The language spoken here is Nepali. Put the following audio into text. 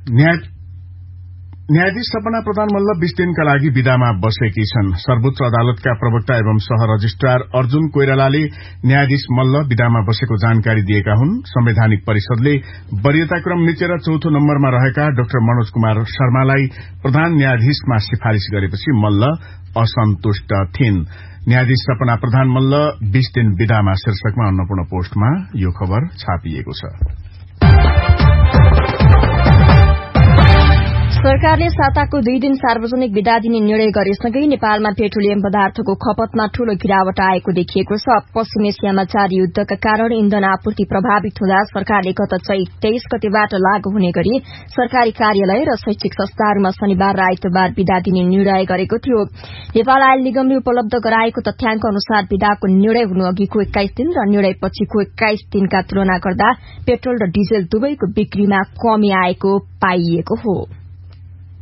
न्यायाधीश सपना प्रधान मल्ल 20 दिनका लागि विदामा बसेकी छन्। सर्वोच्च अदालतका प्रवक्ता एवं सह रजिस्ट्रार अर्जुन कोइरालाले न्यायाधीश मल्ल विदामा बसेको जानकारी दिएका हुन्। संवैधानिक परिषदले वरीयताक्रम मिचेर चौथो नम्बरमा रहेका डाक्टर मनोज कुमार शर्मालाई प्रधान न्यायाधीशमा सिफारिश गरेपछि मल्ल असन्तुष्ट थिइन्। न्यायाधीश सपना प्रधान मल्ल 20 दिन विदामा शीर्षकमा अन्नपूर्ण पोस्टमा यो खबर छापिएको छ। सरकारले साताको 2 दिन सार्वजनिक विदा दिने निर्णय गरेसँगै नेपालमा पेट्रोलियम पदार्थको खपतमा ठूलो गिरावट आएको देखिएको छ। पश्चिम एसियामा जारी युद्धका कारण इन्धन आपूर्ति प्रभावित हुँदा सरकारले गत चैत 23 गतेबाट लागू हुने गरी सरकारी कार्यालय र शैक्षिक संस्थाहरूमा शनिबार र आइतबार विदा दिने निर्णय गरेको थियो। नेपाल आयल निगमले उपलब्ध गराएको तथ्याङ्क अनुसार विदाको निर्णय हुनु अघिको 21 दिन र निर्णय पछिको 21 दिनका तुलना गर्दा पेट्रोल र डिजेल दुवैको बिक्रीमा कमी आएको पाइएको हो।